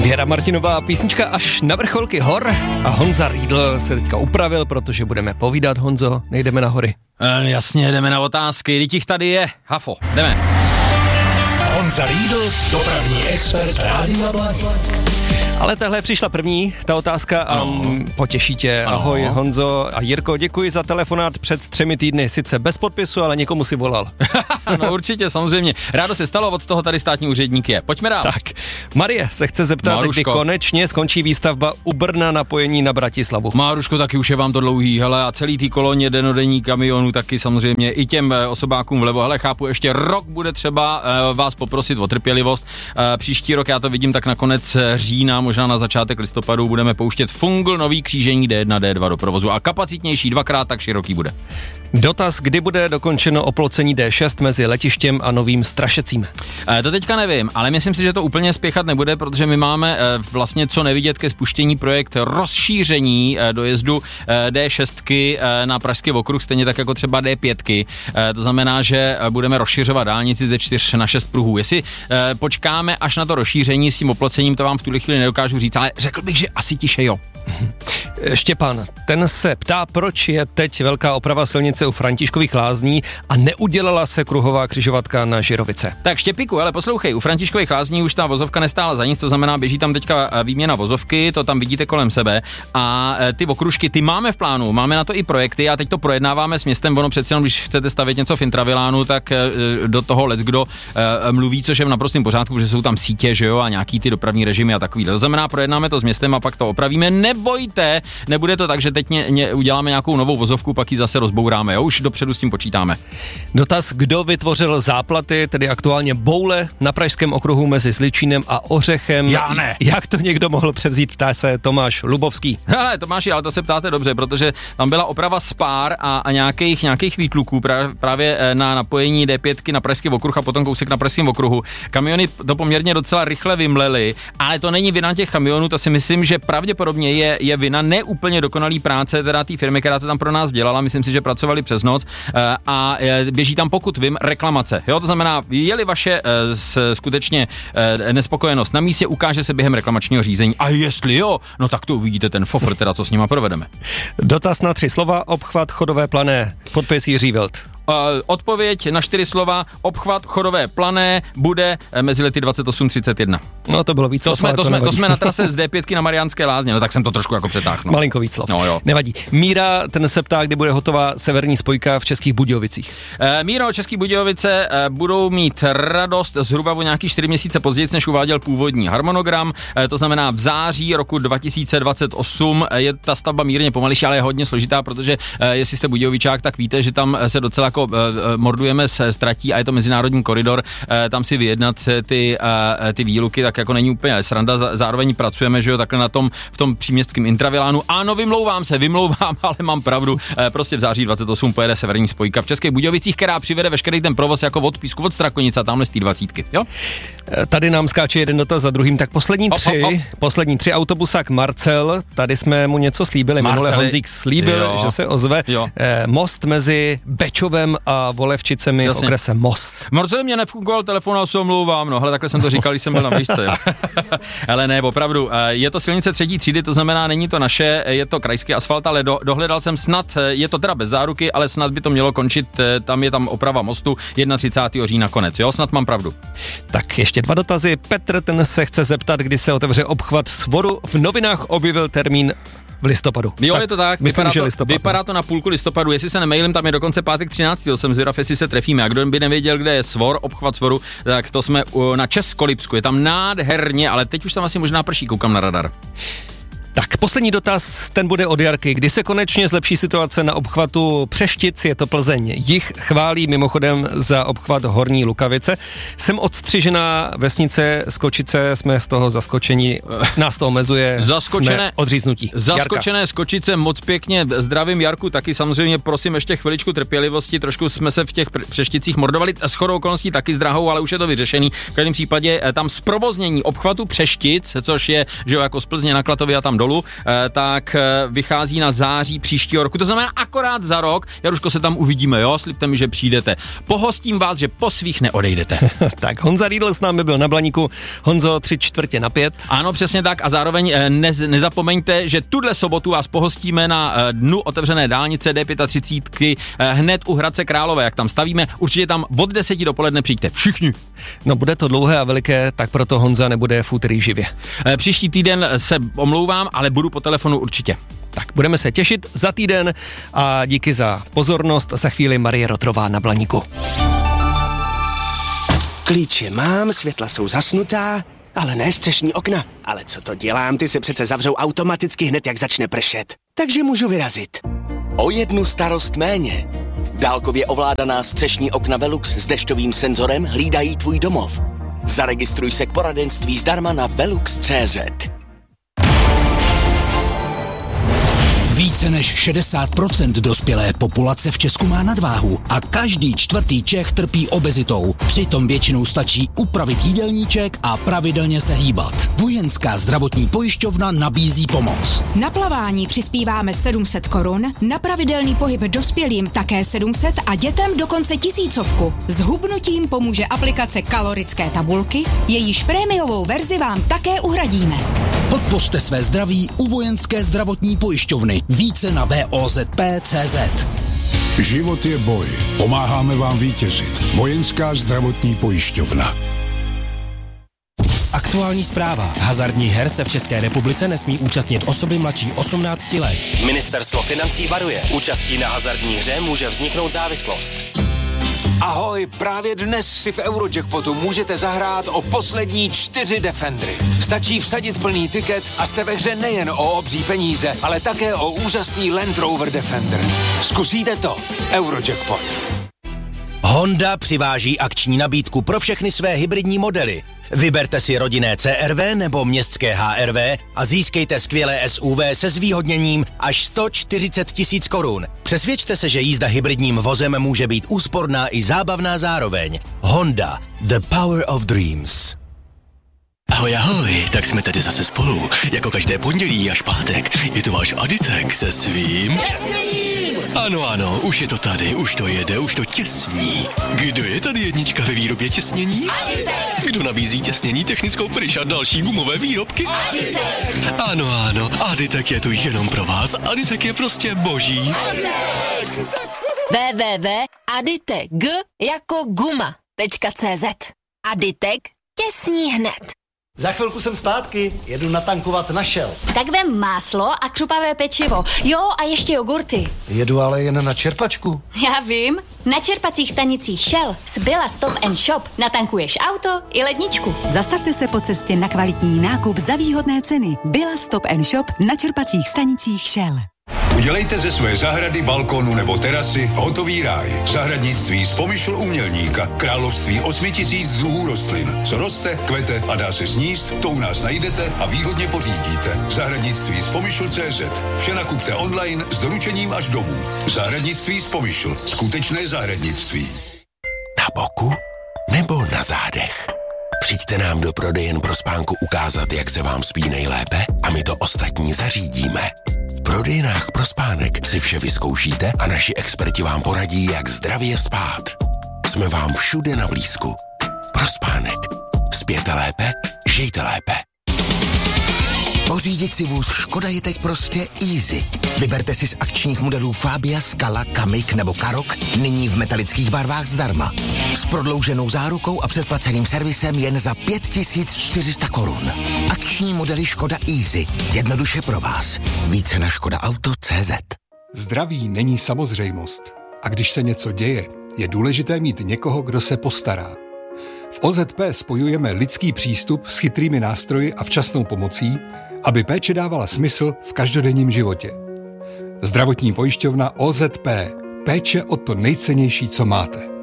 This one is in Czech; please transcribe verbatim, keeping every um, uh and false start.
Věra Martinová, písnička Až na vrcholky hor, a Honza Riedl se teďka upravil, protože budeme povídat. Honzo, nejdeme na hory. E, jasně, jdeme na otázky, teď jich tady je. Hafo, jdeme. Honza Riedl, dopravní expert Rádia Blaník. Ale tahle přišla první, ta otázka, a no. potěší tě. Ahoj no. Honzo a Jirko, děkuji za telefonát před třemi týdny, sice bez podpisu, ale někomu si volal. No určitě, samozřejmě. Rádo se stalo, od toho tady státní úředník je. Pojďme dál. Tak, Marie se chce zeptat, Maruško. kdy konečně skončí výstavba u Brna napojení na Bratislavu. Máruško, taky už je vám to dlouhý, hele, a celý tý koloně denodenní kamionů taky samozřejmě, i těm osobákům vlevo, hele, chápu, ještě rok bude třeba uh, vás poprosit o trpělivost. Uh, příští rok, já to vidím tak na konec října, možná na začátek listopadu, budeme pouštět fungl nový křížení D jedna, D dva do provozu a kapacitnější, dvakrát tak široký bude. Dotaz, kdy bude dokončeno oplocení D šest mezi letištěm a Novým Strašecím? E, to teďka nevím, ale myslím si, že to úplně spěchat nebude, protože my máme e, vlastně co nevidět ke spuštění projekt rozšíření e, dojezdu e, D šest e, na Pražský okruh, stejně tak jako třeba D pět. E, to znamená, že budeme rozšiřovat dálnici ze čtyř na šest pruhů. Jestli e, počkáme až na to rozšíření s tím oplocením, to vám v tuhle chvíli nedokážu říct, ale řekl bych, že asi tiše jo. Štěpán, ten se ptá, proč je teď velká oprava silnice u Františkových Lázní a neudělala se kruhová křižovatka na Žirovice. Tak Štěpíku, ale poslouchej, u Františkových Lázní už ta vozovka nestála za nic, to znamená, běží tam teďka výměna vozovky, to tam vidíte kolem sebe, a ty okružky, ty máme v plánu, máme na to i projekty a teď to projednáváme s městem. Ono přece jenom, když chcete stavět něco v intravilánu, tak do toho leckdo mluví, což je v naprostém pořádku, že jsou tam sítě, že jo, a nějaký ty dopravní režimy a takový. To znamená, projednáme to s městem a pak to opravíme. Nebojte, nebude to tak, že teď ně, ně, uděláme nějakou novou vozovku, pak ji zase rozbouráme, jo? Už dopředu s tím počítáme. Dotaz, kdo vytvořil záplaty, tedy aktuálně boule na Pražském okruhu mezi Zličínem a Ořechem? Já ne. Jak to někdo mohl převzít, ptá se Tomáš Lubovský. Hele, Tomáši, ale to se ptáte dobře, protože tam byla oprava spár a, a nějakých, nějakých výtluků pra, právě na napojení D pět na Pražský okruh a potom kousek na Pražském okruhu. Kamiony to poměrně docela rychle vymlely, ale to není vina těch kamionů, to si myslím, že pravděpodobně je, je vina neúplně dokonalý práce teda té firmy, která to tam pro nás dělala, myslím si, že pracovali přes noc a běží tam, pokud vím, reklamace. Jo, to znamená, je-li vaše skutečně nespokojenost na místě, ukáže se během reklamačního řízení. A jestli jo, no tak to uvidíte ten fofr, teda co s nima provedeme. Dotaz na tři slova, obchvat Chodové Plané. Podpis Jiří Wild. Uh, odpověď na čtyři slova, obchvat Chodové Plané bude mezi lety dvacet osm třicet jedna. No to bylo víc to slov, jsme, to, to, jsme, to jsme na trase z D pět na Mariánské Lázně, no tak jsem to trošku jako přetáhnul. Malinko víc slov. No, jo. Nevadí. Míra, ten se ptá, kdy bude hotová severní spojka v Českých Budějovicích. Uh, Míro, Český Budějovice uh, budou mít radost zhruba o nějaký čtyři měsíce později, než uváděl původní harmonogram, uh, to znamená v září roku dva tisíce dvacet osm. Uh, je ta stavba mírně pomalejší, ale je hodně složitá, protože uh, jestli jste Budějovičák, tak víte, že tam se docela jako uh, mordujeme se ztratí a je to mezinárodní koridor, uh, tam si vyjednat ty, uh, ty výluky, tak jako není úplně sranda, zároveň pracujeme, že jo, takhle na tom, v tom příměstském intravilánu. Ano, vymlouvám se, vymlouvám, ale mám pravdu, uh, prostě v září dvacet osm pojede severní spojka v Českých Budějovicích, která přivede veškerý ten provoz jako od Písku, od Strakonice a tamhle z té dvacítky, jo? Tady nám skáče jeden dotaz za druhým, tak poslední hop, tři, hop, hop. poslední tři autobusák Marcel, tady jsme mu něco slíbili, minule Honzík slíbil, jo. že se ozve. Eh, most mezi Bečovem a Volevčicemi Jasně. v okrese Most. Marcel, mě nefungoval telefon a se omlouvám, no, hele, takhle jsem to říkal, když jsem byl na výšce. Ale ne, opravdu, je to silnice třetí třídy, to znamená, není to naše, je to krajský asfalt, ale do, dohledal jsem snad, je to teda bez záruky, ale snad by to mělo končit, tam je tam oprava mostu třicátého prvního října konec, jo, snad mám pravdu. Tak ještě dva dotazy. Petr, ten se chce zeptat, kdy se otevře obchvat Svoru. V novinách objevil termín v listopadu. Jo, tak, je to tak, myslím, vypadá, že to, listopad, vypadá to na půlku listopadu, jestli se nemailím, tam je dokonce pátek třináctého jsem zvědav, jestli se trefíme. A kdo by nevěděl, kde je Svor, obchvat Svoru, tak to jsme na Českolipsku, je tam nádherně, ale teď už tam asi možná prší, koukám na radar. Tak poslední dotaz, ten bude od Jarky. Kdy se konečně zlepší situace na obchvatu Přeštic, je to Plzeň. Jich chválí mimochodem za obchvat Horní Lukavice. Jsem odstřižená vesnice Skočice, jsme z toho zaskočení, nás to omezuje, Zaskočené, jsme odříznutí. Zaskočené Jarka. Skočice, moc pěkně, zdravím Jarku, taky samozřejmě prosím ještě chviličku trpělivosti, trošku jsme se v těch Přešticích mordovali, shodou okolností taky s drahou, ale už je to vyřešený. V každém případě tam zprovoznění obchvatu Přeštic, což je, že jo, jako z Plzně na Klatovy a tam dolů, tak vychází na září příštího roku. To znamená akorát za rok. Jaruško, se tam uvidíme, jo? Slibte mi, že přijdete. Pohostím vás, že po svých neodejdete. Tak Honza Riedl s námi byl na Blaníku. Honzo, tři čtvrtě na pět. Ano, přesně tak a zároveň ne, nezapomeňte, že tuhle sobotu vás pohostíme na dnu otevřené dálnice D třicet pět hned u Hradce Králové, jak tam stavíme. Určitě tam od deseti dopoledne přijďte. Všichni. No bude to dlouhé a veliké, tak proto Honza nebude v úterý živě. Příští týden se omlouvám, ale budu po telefonu určitě. Tak budeme se těšit za týden a díky za pozornost. Za chvíli Marie Rotrová na Blaníku. Klíče mám, světla jsou zasnutá, ale ne střešní okna. Ale co to dělám, ty se přece zavřou automaticky hned, jak začne pršet. Takže můžu vyrazit. O jednu starost méně. Dálkově ovládaná střešní okna Velux s dešťovým senzorem hlídají tvůj domov. Zaregistruj se k poradenství zdarma na velux tečka cé zet. Více než šedesát procent dospělé populace v Česku má nadváhu a každý čtvrtý Čech trpí obezitou. Přitom většinou stačí upravit jídelníček a pravidelně se hýbat. Vojenská zdravotní pojišťovna nabízí pomoc. Na plavání přispíváme sedm set korun, na pravidelný pohyb dospělým také sedm set a dětem dokonce tisícovku. S hubnutím pomůže aplikace kalorické tabulky, jejíž prémiovou verzi vám také uhradíme. Podpořte své zdraví u Vojenské zdravotní pojišťovny. Více na V O Z P tečka cé zet. Život je boj. Pomáháme vám vítězit. Vojenská zdravotní pojišťovna. Aktuální zpráva. Hazardních her se v České republice nesmí účastnit osoby mladší osmnácti let. Ministerstvo financí varuje. Účastí na hazardní hře může vzniknout závislost. Ahoj, právě dnes si v Eurojackpotu můžete zahrát o poslední čtyři Defendery. Stačí vsadit plný tiket a jste ve hře nejen o obří peníze, ale také o úžasný Land Rover Defender. Zkusíte to? Eurojackpot. Honda přiváží akční nabídku pro všechny své hybridní modely. Vyberte si rodinné C R V nebo městské H R V a získejte skvělé S U V se zvýhodněním až sto čtyřicet tisíc korun. Přesvědčte se, že jízda hybridním vozem může být úsporná i zábavná zároveň. Honda, the power of dreams. Ahoj, ahoj, tak jsme tady zase spolu. Jako každé pondělí až pátek je to váš Aditek se svým... Těsněním! Ano, ano, už je to tady, už to jede, už to těsní. Kdo je tady jednička ve výrobě těsnění? Aditek! Kdo nabízí těsnění, technickou pryč a další gumové výrobky? Aditek! Ano, ano, Aditek je tu jenom pro vás. Aditek je prostě boží. Aditek! w w w tečka aditek jako guma tečka cé zet. Aditek těsní hned. Za chvilku jsem zpátky, jedu natankovat na Shell. Tak vem máslo a křupavé pečivo. Jo, a ještě jogurty. Jedu ale jen na čerpačku. Já vím. Na čerpacích stanicích Shell z Billa Stop and Shop natankuješ auto i ledničku. Zastavte se po cestě na kvalitní nákup za výhodné ceny. Billa Stop and Shop na čerpacích stanicích Shell. Udělejte ze své zahrady, balkónu nebo terasy hotový ráj. Zahradnictví z Pomyšl umělníka. Království osmi tisíc druhů rostlin. Co roste, kvete a dá se sníst, to u nás najdete a výhodně pořídíte. Zahradnictví z Pomyšl tečka cé zet. Vše nakupte online s doručením až domů. Zahradnictví z Pomyšl. Skutečné zahradnictví. Na boku nebo na zádech? Přijďte nám do prodejen pro spánku ukázat, jak se vám spí nejlépe a my to ostatní zařídíme. V prodejnách pro spánek si vše vyzkoušíte a naši experti vám poradí, jak zdravě spát. Jsme vám všude na blízku. Pro spánek. Spěte lépe, žijte lépe. Pořídit si vůz Škoda je teď prostě easy. Vyberte si z akčních modelů Fabia, Scala, Kamiq nebo Karoq, nyní v metalických barvách zdarma. S prodlouženou zárukou a předplaceným servisem jen za pět tisíc čtyři sta korun. Akční modely Škoda Easy. Jednoduše pro vás. Více na škoda auto tečka cé zet. Zdraví není samozřejmost. A když se něco děje, je důležité mít někoho, kdo se postará. V O Z P spojujeme lidský přístup s chytrými nástroji a včasnou pomocí, aby péče dávala smysl v každodenním životě. Zdravotní pojišťovna O Z P. Péče o to nejcennější, co máte.